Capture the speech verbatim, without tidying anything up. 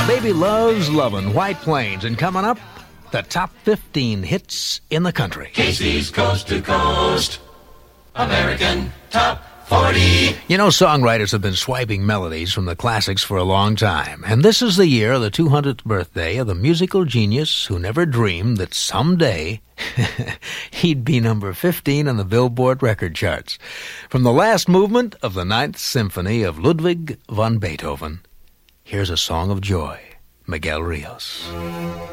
Baby loves lovin' White Plains, and coming up, the top fifteen hits in the country. Casey's Coast to Coast, American Top forty. You know, songwriters have been swiping melodies from the classics for a long time, and this is the year of the two hundredth birthday of the musical genius who never dreamed that someday he'd be number fifteen on the Billboard record charts. From the last movement of the Ninth Symphony of Ludwig van Beethoven, here's a song of joy, Miguel Rios.